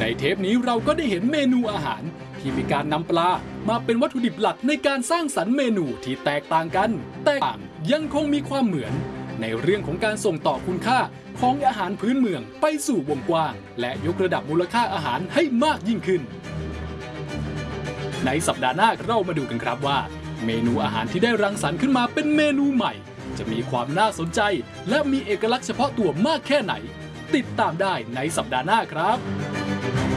เทปนี้เราก็ได้เห็นเมนูอาหารที่มีการนำปลามาเป็นวัตถุดิบหลักในการสร้างสรรค์เมนูที่แตกต่างกันแต่ยังคงมีความเหมือนในเรื่องของการส่งต่อคุณค่าของอาหารพื้นเมืองไปสู่วงกว้างและยกระดับมูลค่าอาหารให้มากยิ่งขึ้นในสัปดาห์หน้าเรามาดูกันครับว่าเมนูอาหารที่ได้รังสรรค์ขึ้นมาเป็นเมนูใหม่จะมีความน่าสนใจและมีเอกลักษณ์เฉพาะตัวมากแค่ไหนติดตามได้ในสัปดาห์หน้าครับ